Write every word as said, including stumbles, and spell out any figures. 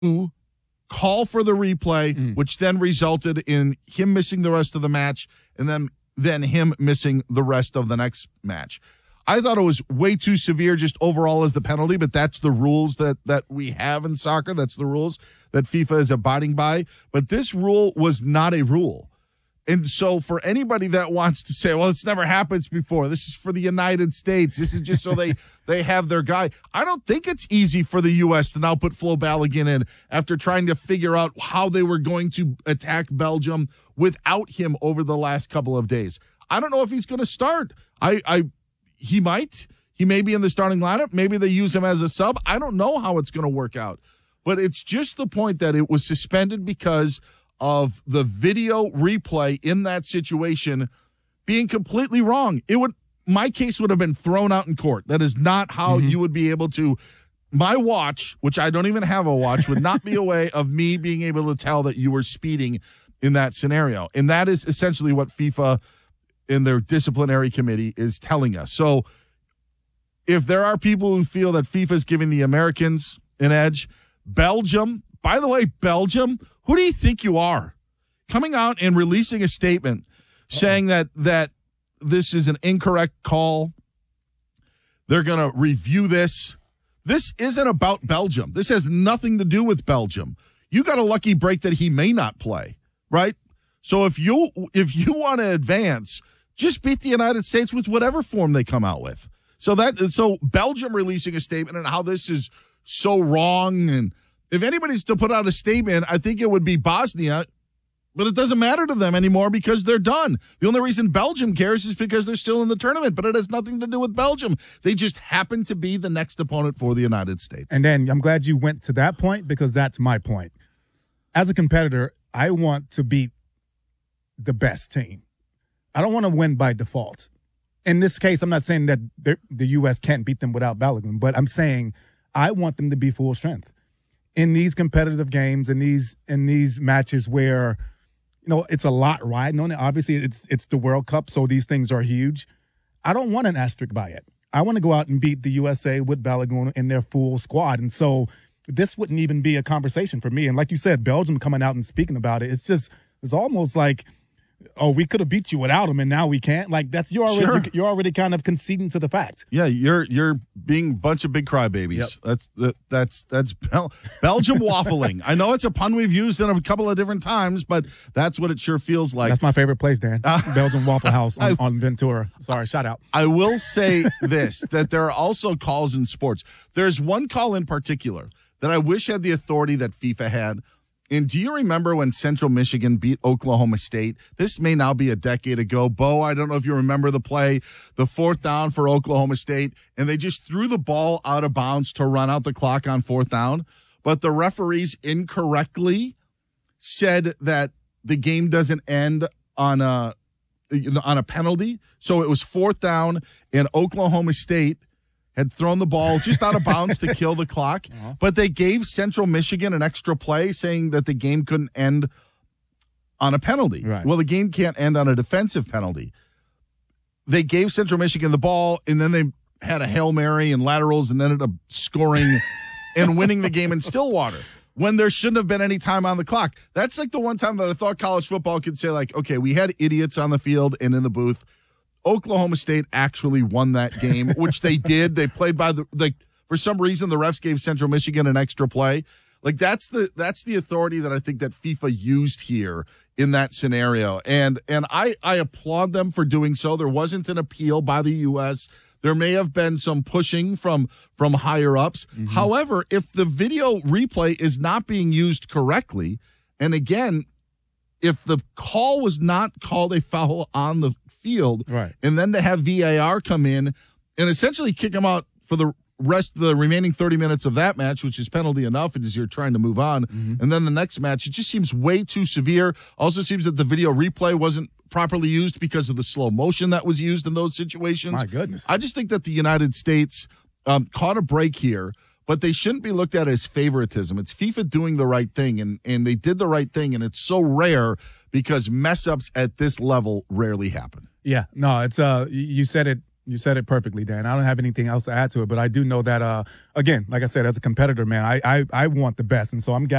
to call for the replay, Mm. which then resulted in him missing the rest of the match and then, then him missing the rest of the next match. I thought it was way too severe just overall as the penalty, but that's the rules that, that we have in soccer. That's the rules that FIFA is abiding by. But this rule was not a rule. And so for anybody that wants to say, well, it's never happened before, this is for the United States, this is just so they, they have their guy. I don't think it's easy for the U S to now put Flo Balogun in after trying to figure out how they were going to attack Belgium without him over the last couple of days. I don't know if he's going to start. I, I, he might. He may be in the starting lineup. Maybe they use him as a sub. I don't know how it's going to work out. But it's just the point that it was suspended because of the video replay in that situation being completely wrong. It would, my case would have been thrown out in court. That is not how mm-hmm. you would be able to, my watch, which I don't even have a watch, would not be a way of me being able to tell that you were speeding in that scenario. And that is essentially what FIFA in their disciplinary committee is telling us. So if there are people who feel that FIFA is giving the Americans an edge, Belgium, by the way, Belgium, who do you think you are? Coming out and releasing a statement saying that that this is an incorrect call. They're going to review this. This isn't about Belgium. This has nothing to do with Belgium. You got a lucky break that he may not play, right? So if you if you want to advance, just beat the United States with whatever form they come out with. So that so Belgium releasing a statement and how this is so wrong, and if anybody's to put out a statement, I think it would be Bosnia, but it doesn't matter to them anymore because they're done. The only reason Belgium cares is because they're still in the tournament, but it has nothing to do with Belgium. They just happen to be the next opponent for the United States. And then I'm glad you went to that point because that's my point. As a competitor, I want to beat the best team. I don't want to win by default. In this case, I'm not saying that the U S can't beat them without Balogun, but I'm saying I want them to be full strength. In these competitive games, in these in these matches where, you know, it's a lot riding on it. Obviously, it's it's the World Cup, so these things are huge. I don't want an asterisk by it. I want to go out and beat the U S A with Balogun in their full squad. And so this wouldn't even be a conversation for me. And like you said, Belgium coming out and speaking about it, it's just, it's almost like, oh, we could have beat you without him, and now we can't. Like that's you're already sure. you're already kind of conceding to the fact. Yeah, you're you're being a bunch of big crybabies. Yep. That's that, that's that's Bel- Belgium waffling. I know it's a pun we've used in a couple of different times, but that's what it sure feels like. That's my favorite place, Dan. Uh, Belgium Waffle House on, I, on Ventura. Sorry, shout out. I will say this: that there are also calls in sports. There's one call in particular that I wish had the authority that FIFA had. And do you remember when Central Michigan beat Oklahoma State? This may now be a decade ago. Bo, I don't know if you remember the play, the fourth down for Oklahoma State, and they just threw the ball out of bounds to run out the clock on fourth down. But the referees incorrectly said that the game doesn't end on a, on a penalty. So it was fourth down, and Oklahoma State had thrown the ball just out of bounds to kill the clock, uh-huh. but they gave Central Michigan an extra play saying that the game couldn't end on a penalty. Right. Well, the game can't end on a defensive penalty. They gave Central Michigan the ball, and then they had a Hail Mary and laterals and ended up scoring and winning the game in Stillwater when there shouldn't have been any time on the clock. That's like the one time that I thought college football could say, like, okay, we had idiots on the field and in the booth. Oklahoma State actually won that game, which they did. They played by the like for some reason the refs gave Central Michigan an extra play. Like that's the that's the authority that I think that FIFA used here in that scenario. And and I I applaud them for doing so. There wasn't an appeal by the U S. There may have been some pushing from from higher ups. Mm-hmm. However, if the video replay is not being used correctly, and again, if the call was not called a foul on the field, right, and then to have V A R come in and essentially kick him out for the rest of the remaining thirty minutes of that match, which is penalty enough as you're trying to move on, mm-hmm. and then the next match, it just seems way too severe. Also seems that the video replay wasn't properly used because of the slow motion that was used in those situations. My goodness. I just think that the United States um, caught a break here, but they shouldn't be looked at as favoritism. It's FIFA doing the right thing, and, and they did the right thing, and it's so rare because mess-ups at this level rarely happen. Yeah, no, it's uh, you said it You said it perfectly, Dan. I don't have anything else to add to it, but I do know that, uh, again, like I said, as a competitor, man, I I, I want the best, and so I'm